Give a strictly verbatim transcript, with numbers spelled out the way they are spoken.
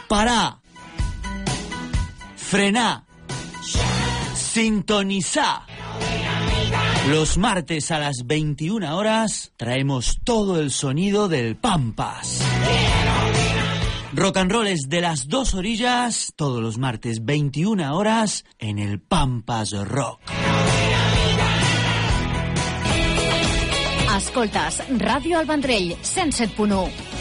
parar, frenar, sintonizar. Los martes a las veintiuna horas traemos todo el sonido del Pampas. Rock and roll es de las dos orillas, todos los martes veintiuna horas en el Pampas Rock. Escoltes Ràdio El Vendrell, cent set punt u.